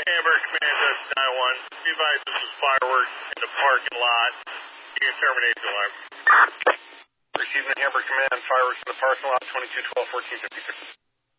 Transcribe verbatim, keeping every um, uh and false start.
Hamburg Command nine one. Be advised this is fireworks in the parking lot. You can terminate the alarm. Receiving Hamburg Command, fireworks in the parking lot, twenty-two twelve fourteen fifty-six.